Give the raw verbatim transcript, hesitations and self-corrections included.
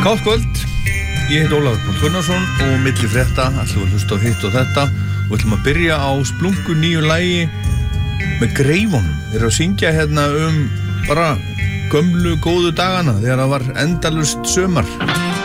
Gott kvöld, ég heit Ólafur Páll Gunnarsson og milli frétta ætlum við að hlusta á hitt og þetta og ætlum að byrja á splungu nýju lagi með Greifunum. Þeir eru að syngja hérna um bara gömlu góðu dagana þegar það var endalaust sumar.